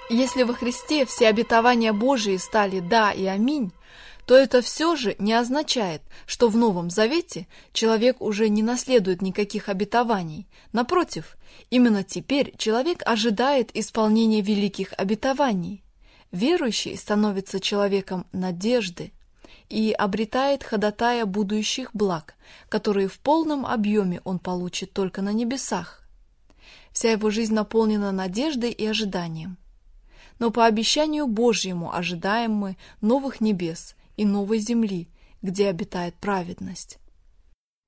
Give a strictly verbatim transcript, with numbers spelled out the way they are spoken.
Если во Христе все обетования Божии стали «да» и «аминь», то это все же не означает, что в Новом Завете человек уже не наследует никаких обетований. Напротив, именно теперь человек ожидает исполнения великих обетований. Верующий становится человеком надежды и обретает ходатая будущих благ, которые в полном объеме он получит только на небесах. Вся его жизнь наполнена надеждой и ожиданием. Но по обещанию Божьему ожидаем мы новых небес и новой земли, где обитает праведность.